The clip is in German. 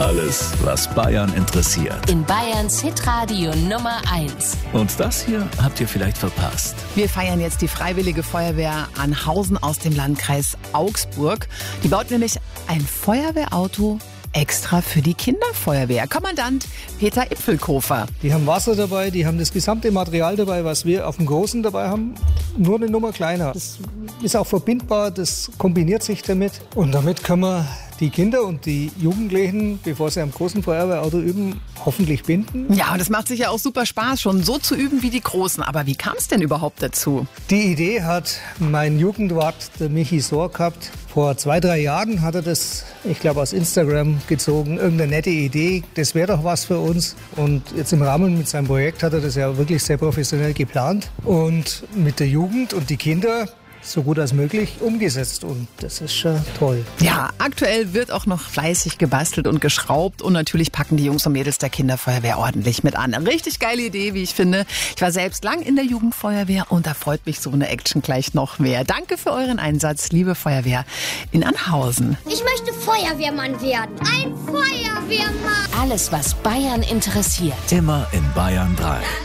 Alles, was Bayern interessiert. In Bayerns Hitradio Nummer 1. Und das hier habt ihr vielleicht verpasst. Wir feiern jetzt die Freiwillige Feuerwehr Anhausen aus dem Landkreis Augsburg. Die baut nämlich ein Feuerwehrauto extra für die Kinderfeuerwehr. Kommandant Peter Ipfelkofer. Die haben Wasser dabei, die haben das gesamte Material dabei, was wir auf dem Großen dabei haben, nur eine Nummer kleiner. Das ist auch verbindbar, das kombiniert sich damit. Und damit können wir die Kinder und die Jugendlichen, bevor sie am großen Feuerwehrauto üben, hoffentlich binden. Ja, und es macht sicher auch super Spaß, schon so zu üben wie die Großen. Aber wie kam es denn überhaupt dazu? Die Idee hat mein Jugendwart, der Michi Sohr, gehabt. Vor 2-3 Jahren hat er das, ich glaube, aus Instagram gezogen. Irgendeine nette Idee, das wäre doch was für uns. Und jetzt im Rahmen mit seinem Projekt hat er das ja wirklich sehr professionell geplant. Und mit der Jugend und die Kinder so gut als möglich umgesetzt. Und das ist schon toll. Ja, aktuell wird auch noch fleißig gebastelt und geschraubt. Und natürlich packen die Jungs und Mädels der Kinderfeuerwehr ordentlich mit an. Eine richtig geile Idee, wie ich finde. Ich war selbst lang in der Jugendfeuerwehr und da freut mich so eine Action gleich noch mehr. Danke für euren Einsatz, liebe Feuerwehr in Anhausen. Ich möchte Feuerwehrmann werden. Ein Feuerwehrmann. Alles, was Bayern interessiert. Immer in Bayern 3.